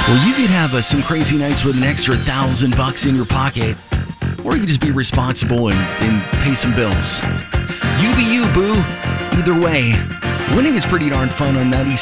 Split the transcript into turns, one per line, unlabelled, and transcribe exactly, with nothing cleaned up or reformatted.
Well, you could have uh, some crazy nights with an extra thousand bucks in your pocket, or you could just be responsible and, and pay some bills. You be you, boo. Either way, winning is pretty darn fun on ninety.